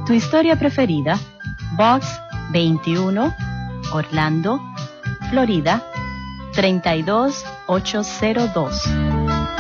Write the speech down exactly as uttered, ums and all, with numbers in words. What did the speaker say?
Tu historia preferida, Box veintiuno, Orlando, Florida, treinta y dos mil ochocientos dos.